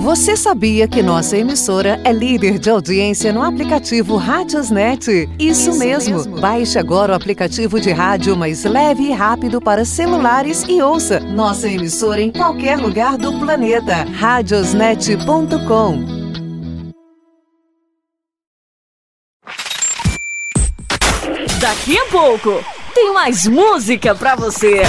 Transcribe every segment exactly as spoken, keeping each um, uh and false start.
Você sabia que nossa emissora é líder de audiência no aplicativo Radiosnet? Isso, Isso mesmo. mesmo! Baixe agora o aplicativo de rádio mais leve e rápido para celulares e ouça nossa emissora em qualquer lugar do planeta. radiosnet ponto com. Daqui a pouco tem mais música pra você.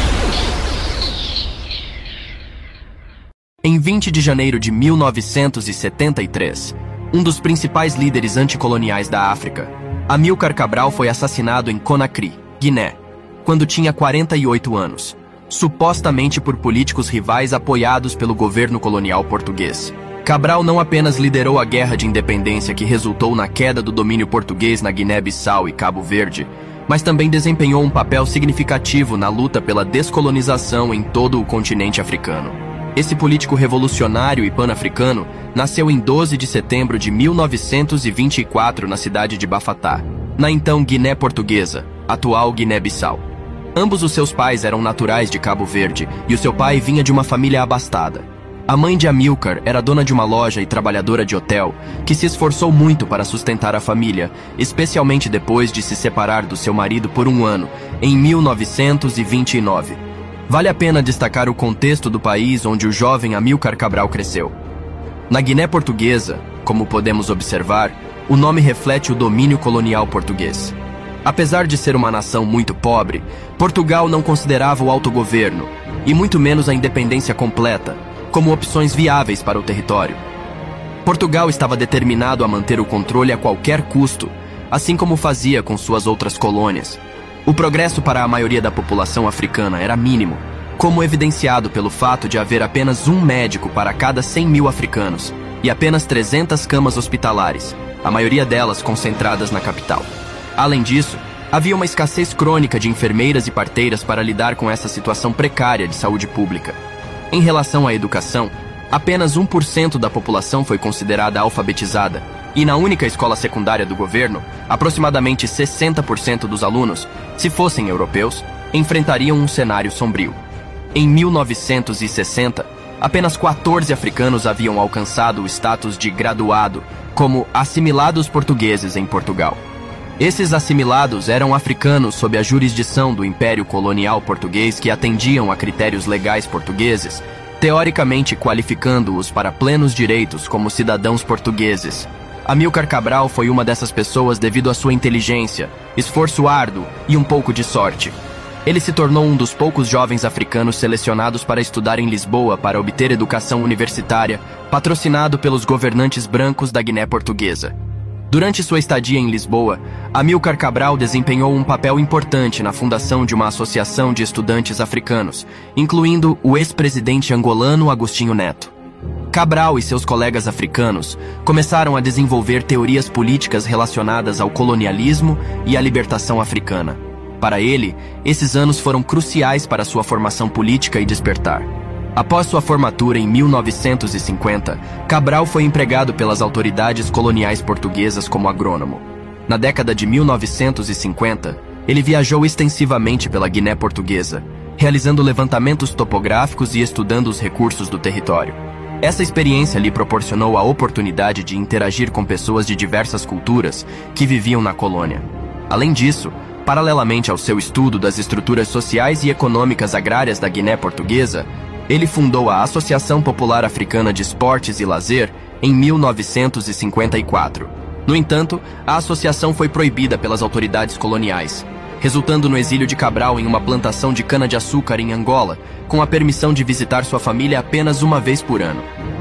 Em vinte de janeiro de mil novecentos e setenta e três, um dos principais líderes anticoloniais da África, Amílcar Cabral, foi assassinado em Conakry, Guiné, quando tinha quarenta e oito anos, supostamente por políticos rivais apoiados pelo governo colonial português. Cabral não apenas liderou a guerra de independência que resultou na queda do domínio português na Guiné-Bissau e Cabo Verde, mas também desempenhou um papel significativo na luta pela descolonização em todo o continente africano. Esse político revolucionário e pan-africano nasceu em doze de setembro de mil novecentos e vinte e quatro na cidade de Bafatá, na então Guiné Portuguesa, atual Guiné-Bissau. Ambos os seus pais eram naturais de Cabo Verde e o seu pai vinha de uma família abastada. A mãe de Amílcar era dona de uma loja e trabalhadora de hotel que se esforçou muito para sustentar a família, especialmente depois de se separar do seu marido por um ano, em mil novecentos e vinte e nove. Vale a pena destacar o contexto do país onde o jovem Amílcar Cabral cresceu. Na Guiné Portuguesa, como podemos observar, o nome reflete o domínio colonial português. Apesar de ser uma nação muito pobre, Portugal não considerava o autogoverno, e muito menos a independência completa, como opções viáveis para o território. Portugal estava determinado a manter o controle a qualquer custo, assim como fazia com suas outras colônias. O progresso para a maioria da população africana era mínimo, como evidenciado pelo fato de haver apenas um médico para cada cem mil africanos e apenas trezentas camas hospitalares, a maioria delas concentradas na capital. Além disso, havia uma escassez crônica de enfermeiras e parteiras para lidar com essa situação precária de saúde pública. Em relação à educação, apenas um por cento da população foi considerada alfabetizada, e na única escola secundária do governo, aproximadamente sessenta por cento dos alunos, se fossem europeus, enfrentariam um cenário sombrio. Em mil novecentos e sessenta, apenas quatorze africanos haviam alcançado o status de graduado, como assimilados portugueses em Portugal. Esses assimilados eram africanos sob a jurisdição do Império Colonial Português que atendiam a critérios legais portugueses, teoricamente qualificando-os para plenos direitos como cidadãos portugueses. Amílcar Cabral foi uma dessas pessoas devido à sua inteligência, esforço árduo e um pouco de sorte. Ele se tornou um dos poucos jovens africanos selecionados para estudar em Lisboa para obter educação universitária, patrocinado pelos governantes brancos da Guiné Portuguesa. Durante sua estadia em Lisboa, Amílcar Cabral desempenhou um papel importante na fundação de uma associação de estudantes africanos, incluindo o ex-presidente angolano Agostinho Neto. Cabral e seus colegas africanos começaram a desenvolver teorias políticas relacionadas ao colonialismo e à libertação africana. Para ele, esses anos foram cruciais para sua formação política e despertar. Após sua formatura em mil novecentos e cinquenta, Cabral foi empregado pelas autoridades coloniais portuguesas como agrônomo. Na década de mil novecentos e cinquenta, ele viajou extensivamente pela Guiné Portuguesa, realizando levantamentos topográficos e estudando os recursos do território. Essa experiência lhe proporcionou a oportunidade de interagir com pessoas de diversas culturas que viviam na colônia. Além disso, paralelamente ao seu estudo das estruturas sociais e econômicas agrárias da Guiné Portuguesa, ele fundou a Associação Popular Africana de Esportes e Lazer em mil novecentos e cinquenta e quatro. No entanto, a associação foi proibida pelas autoridades coloniais, resultando no exílio de Cabral em uma plantação de cana-de-açúcar em Angola, com a permissão de visitar sua família apenas uma vez por ano.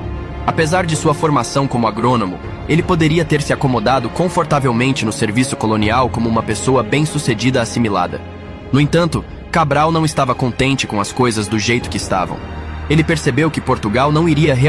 Apesar de sua formação como agrônomo, ele poderia ter se acomodado confortavelmente no serviço colonial como uma pessoa bem-sucedida assimilada. No entanto, Cabral não estava contente com as coisas do jeito que estavam. Ele percebeu que Portugal não iria realmente